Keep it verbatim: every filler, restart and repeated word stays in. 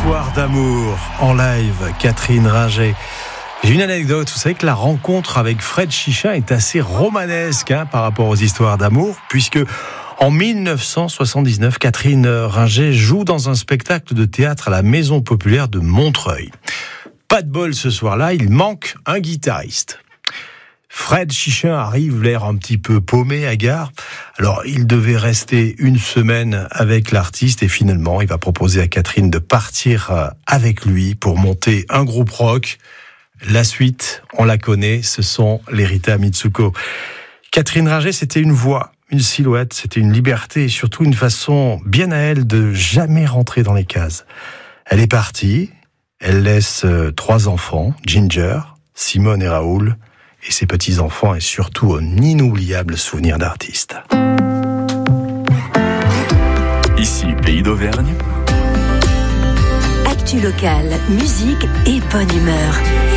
Histoire d'amour en live, Catherine Ringer. J'ai une anecdote, vous savez que la rencontre avec Fred Chichin est assez romanesque hein, par rapport aux histoires d'amour, puisque en dix-neuf cent soixante-dix-neuf, Catherine Ringer joue dans un spectacle de théâtre à la Maison Populaire de Montreuil. Pas de bol ce soir-là, il manque un guitariste. Fred Chichin arrive, l'air un petit peu paumé, hagard. Alors, il devait rester une semaine avec l'artiste et finalement, il va proposer à Catherine de partir avec lui pour monter un groupe rock. La suite, on la connaît, ce sont les Rita Mitsuko. Catherine Ringer, c'était une voix, une silhouette, c'était une liberté et surtout une façon bien à elle de jamais rentrer dans les cases. Elle est partie, elle laisse trois enfants, Ginger, Simone et Raoul, et ses petits-enfants et surtout un inoubliable souvenir d'artiste. Ici, Pays d'Auvergne. Actu locale, musique et bonne humeur.